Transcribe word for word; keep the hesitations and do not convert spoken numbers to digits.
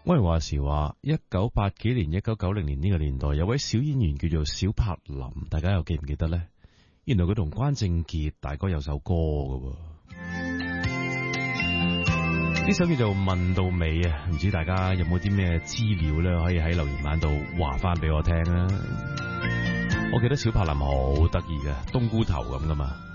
喂，話時話，一九八幾年、一九九零年呢個年代，有位小演員叫做小柏林，大家又記唔記得呢？原來佢同關正傑大哥有首歌㗎喎，呢首叫做《問到尾》啊，唔知大家有冇啲咩資料咧，可以喺留言板度話翻俾我聽啊！我記得小柏林好得意嘅，冬菇頭咁噶嘛。